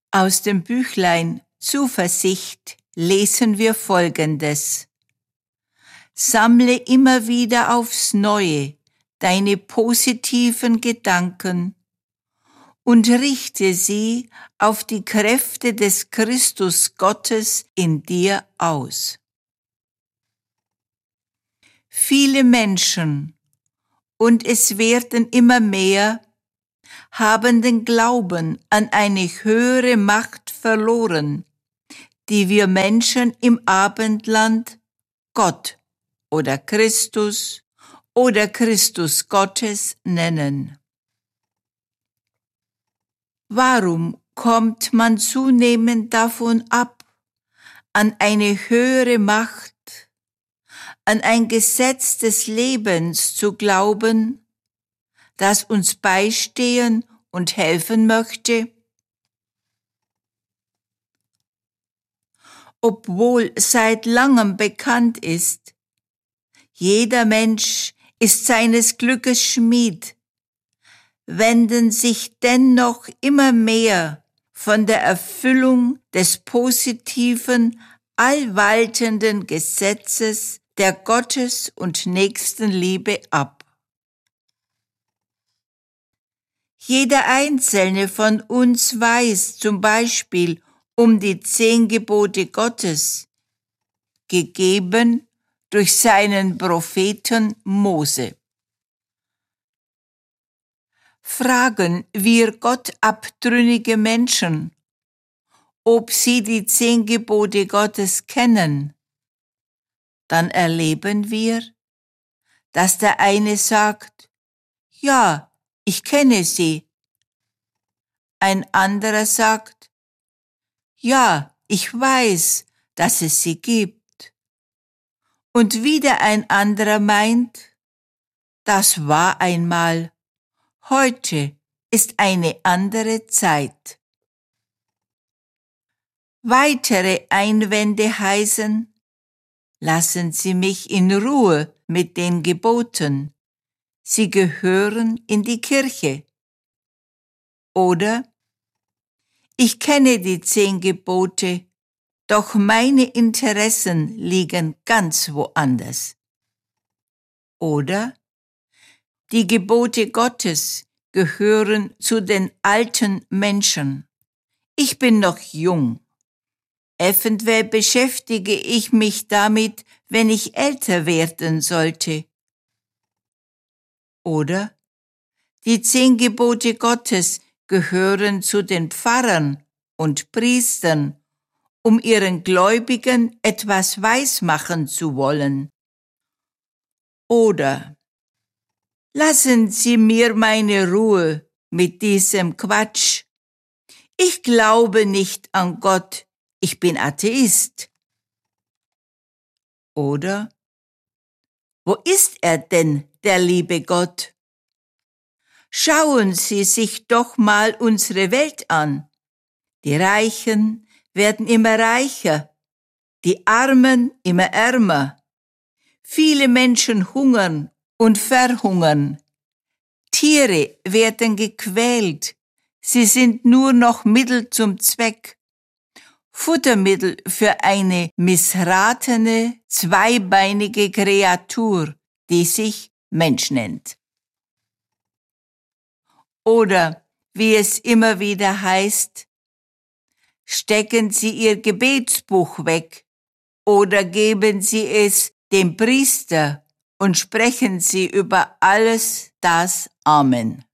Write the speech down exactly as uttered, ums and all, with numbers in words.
Aus dem Büchlein Zuversicht lesen wir Folgendes. Sammle immer wieder aufs Neue deine positiven Gedanken und richte sie auf die Kräfte des Christus Gottes in dir aus. Viele Menschen, und es werden immer mehr, haben den Glauben an eine höhere Macht verloren, die wir Menschen im Abendland Gott oder Christus oder Christus Gottes nennen. Warum kommt man zunehmend davon ab, an eine höhere Macht, an ein Gesetz des Lebens zu glauben, das uns beistehen und helfen möchte? Obwohl seit langem bekannt ist, jeder Mensch ist seines Glückes Schmied, wenden sich dennoch immer mehr von der Erfüllung des positiven, allwaltenden Gesetzes der Gottes- und Nächstenliebe ab. Jeder Einzelne von uns weiß zum Beispiel um die zehn Gebote Gottes, gegeben durch seinen Propheten Mose. Fragen wir gottabtrünnige Menschen, ob sie die zehn Gebote Gottes kennen, dann erleben wir, dass der eine sagt, ja, ich kenne sie. Ein anderer sagt, ja, ich weiß, dass es sie gibt. Und wieder ein anderer meint, das war einmal, heute ist eine andere Zeit. Weitere Einwände heißen, lassen Sie mich in Ruhe mit den Geboten. Sie gehören in die Kirche. Oder, ich kenne die zehn Gebote, doch meine Interessen liegen ganz woanders. Oder, die Gebote Gottes gehören zu den alten Menschen. Ich bin noch jung. Eventuell beschäftige ich mich damit, wenn ich älter werden sollte. Oder, die zehn Gebote Gottes gehören zu den Pfarrern und Priestern, um ihren Gläubigen etwas weismachen zu wollen. Oder, lassen Sie mir meine Ruhe mit diesem Quatsch. Ich glaube nicht an Gott, ich bin Atheist. Oder, wo ist er denn, der liebe Gott? Schauen Sie sich doch mal unsere Welt an. Die Reichen werden immer reicher, die Armen immer ärmer. Viele Menschen hungern und verhungern. Tiere werden gequält, sie sind nur noch Mittel zum Zweck. Futtermittel für eine missratene, zweibeinige Kreatur, die sich Mensch nennt. Oder, wie es immer wieder heißt, stecken Sie Ihr Gebetsbuch weg oder geben Sie es dem Priester und sprechen Sie über alles das Amen.